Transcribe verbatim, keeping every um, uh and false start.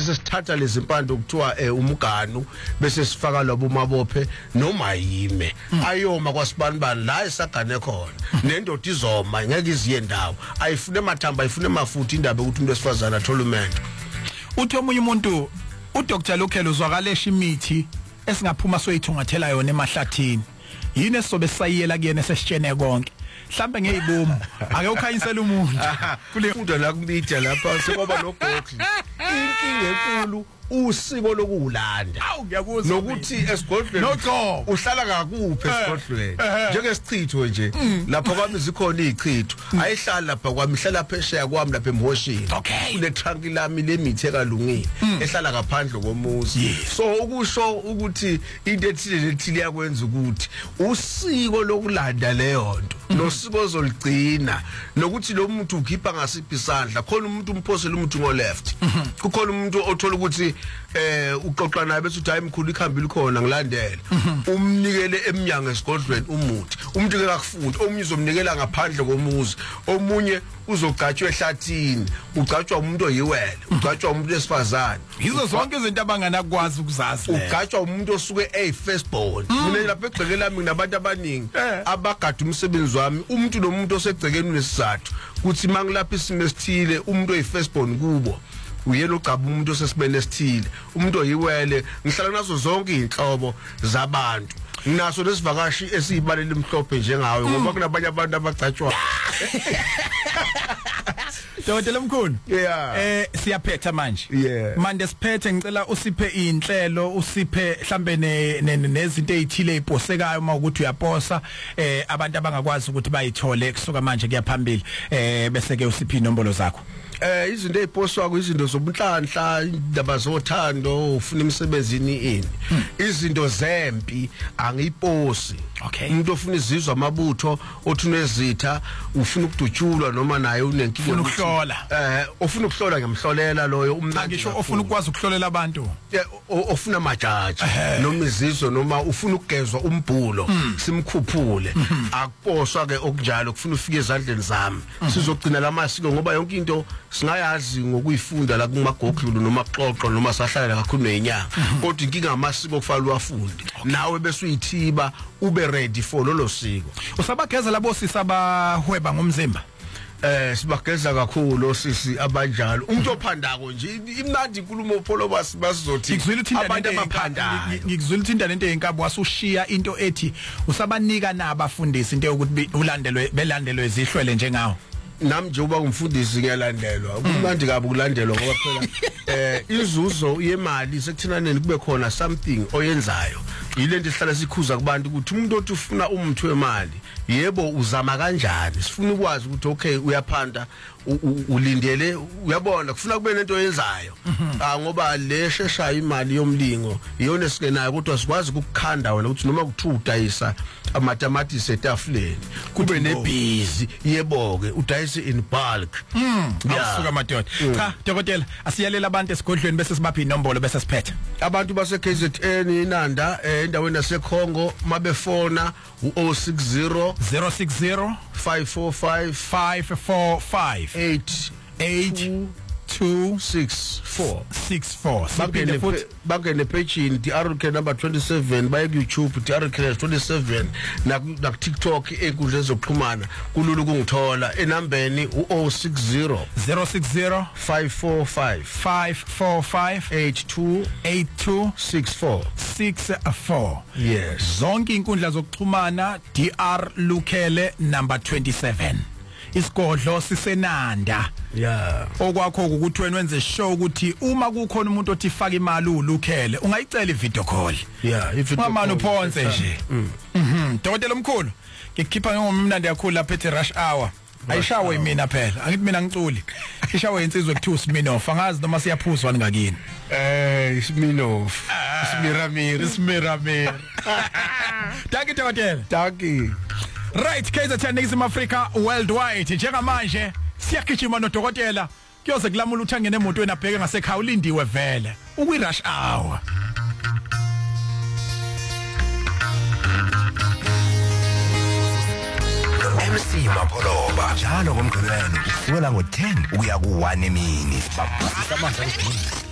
bese sithatha lezi impande okuthiwa umganu bese sifaka labo mabophe noma yime ayoma kwasibanibani la esagane khona nendoda izoma ngeke iziye ndawo ayifune mathamba ayifune mafuthi indaba ukuthi umuntu esifazana athola umendo. Uthi omunye umuntu uDr Lukhele uzwakalesha imithi esingaphuma soyithungathela yona emahlathini yini esizobe sayiyela kuyena sesitshene konke mhlambe ngeyibomu ake ukhanyisela umuntu kule fundo la kumedia lapha sekwaba nogokli inkinga enkulu usiko lokulanda nokuthi esigodlweni no uhlala kakuphi esigodlweni njengesichitho nje lapha kwami zikhona izichitho ayihlala lapha kwami ihlala phesheya kwami lapha eMhoshini kule trunk lami lemithi ekalungile ehlala ngaphandle komuzi. So ukusho ukuthi into ethile lethile yakwenza ukuthi usiko lokulanda leyo nto nosiko ozoligcina nokuthi lo muntu ukhipha ngasiphi isandla khona umuntu umphosela umuntu ngo left kukhona umuntu othola ukuthi eh uxoxa naye bese uthi hayi mkhulu ikhambile khona ngilandela umnikele eminyango esigodlweni umuthi umuntu ke akufunda omunye uzomnikela ngaphandle komuzi omunye uzogcatshwa ehlathini ugcatshwa umuntu oyiwele ugcatshwa umuntu esifazane yizo zonke izinto abanganakwazi ukuzazi le ugcatshwa umuntu osuke ey first born mina lapha egceke lami nabantu abaningi abagada umsebenzi wami umuntu nomuntu osegcekeni nesizathu kuthi mangilapha isimo esithile umuntu oyi first born kubo uyena ugcaba umuntu osesibene esithile umuntu oyiwele ngihlala nazo zonke izinhlobo zabantu nginaso lesivakashi esiyibalela imhlophe njengawe ngoba kunabanye abantu abagcatshwa. Dr Mkhulu yeah eh siyaphetha manje yeah manje siphethe ngicela usiphe inhlelo usiphe mhlambe nezinto ezithile eziposekayo uma ukuthi uyaposa eh abantu abangakwazi ukuthi bayithole kusuka manje kuyaphambili eh bese ke usiphi inombolo zakho. Eh izinto eziposwa kuyizinto zobunhlanhla indaba zothando ufuna emsebenzini ini izinto zempi angiyiposi. Umuntu ofuna izizwa amabutho othuna ezitha ufuna ukudutshulwa noma naye unenkinga ufuna ukuhlola eh ufuna ukuhlola ngemhlolela loyo umnandi ngisho ofuna ukwazi ukuhlolela abantu ofuna majaji noma izizwe noma ufuna ukugezwa umbhulo simkhuphule akuposwa ke okunjalo kufuna ufike ezandleni zami sizogcina lamasiko ngoba yonke into singayazi ngokuyifunda la kumagoglulo noma xoxo noma sahlala kakhulu nezinyanga kodwa inkinga amasiko kufanele uwafunde nawe bese uyithiba ube ready for lolo siko. Usabageza labo sisi abahweba ngomzimba eh sibageza kakhulu osisi abanjalo umuntu ophandako nje imnandi inkulumo pholo basizothi abantu abaphandayo ngikuzwile uthinta lento yenkabo wasushiya into ethi usabanika nabafundisi into yokuthi ulandelwe belandelwe izihlwele njengawo nami nje uba umfundisi ngiyalandelwa kumnandi kabi ukulandelwa ngoba phela eh izuzo yemali sekuthinaneni kube khona something oyenzayo yilento esihlala sikhuza kubantu ukuthi umuntu othi ufuna umuthi wemali yebo uzama kanjani sifuna ukwazi ukuthi okay uyaphanda ulindele uyabona kufuna kube nento oyenzayo ah ngoba le sheshayo imali yomlingo iyona esikenayo kodwa sikwazi ukukhanda wena ukuthi noma kuthiwa udayisa amatamatisi etafuleni kube nebhizi yebo ke udayisa in bulk awusuka madoda cha dokotela asiyalela abantu esigodlweni bese sibapha inombolo bese siphethe abantu base K Z N inanda endaweni yaseKhongo mabefona u zero six zero zero six zero five four five five four five eight eight two six four six four bangene bangene page in the R K number twenty-seven by YouTube the R K twenty-seven na na TikTok enkundla zokuxhumana kululu kungithola enambeni u zero six zero zero six zero five four five five four five eight two eight two six four six four. Yes zonke inkundla zokuxhumana D R Lukhele number twenty-seven isigodlo sisenanda yeah okwakho ukuthi wena wenze show ukuthi uma kukhona umuntu othi faka imali uLukhele ungayicela ivideo call yeah ivideo call mama uphonse nje mhm Dokotela Mkhulu ngikhipha ngomnandi kakhulu lapha ethi rush hour ayishawe imina phela angithi mina ngiculi ishawe insizwe ekuthiwa uSminoff angazi noma siyaphuzwa ngakini eh Sminoff Smiramir Smiramir Danke Dokotela danke. Right K Z N Ningizimu Africa worldwide njengamanje siyagijima noDokotela kuyoze kulamula uthangene emotweni abheke ngasekhaya ulindiwe vele ukwi rush hour. M C Mapoloba njalo ngomgqibelo kusukela ngo ten ukuya ku one emini babusisa amandla.